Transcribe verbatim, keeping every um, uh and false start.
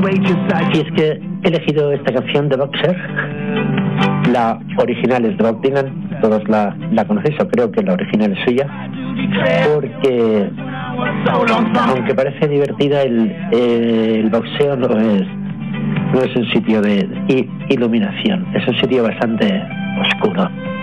Y es que he elegido esta canción de Boxer. La original es de Bob Dylan, todos la, la conocéis, o creo que la original es suya, porque aunque parece divertida, el, el boxeo no es, no es un sitio de iluminación, es un sitio bastante oscuro.